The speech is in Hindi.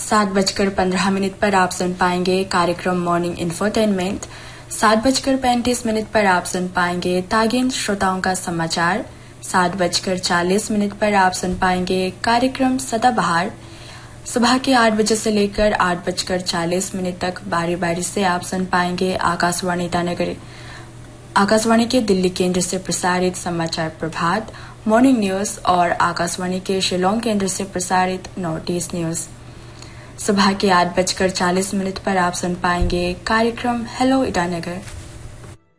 7:15 पर आप सुन पाएंगे कार्यक्रम मॉर्निंग इंफोटेनमेंट। 7:35 पर आप सुन पाएंगे तागिन श्रोताओं का समाचार। 7:40 पर आप सुन पाएंगे कार्यक्रम सदाबहार। सुबह के 8 बजे से लेकर 8:40 तक बारी बारी से आप सुन पाएंगे आकाशवाणी ईटानगर, आकाशवाणी के दिल्ली केंद्र से प्रसारित समाचार प्रभात, मॉर्निंग न्यूज और आकाशवाणी के शिलोंग केंद्र से प्रसारित नॉर्थ ईस्ट न्यूज। सुबह के 8:40 पर आप सुन पाएंगे कार्यक्रम हेलो ईटानगर।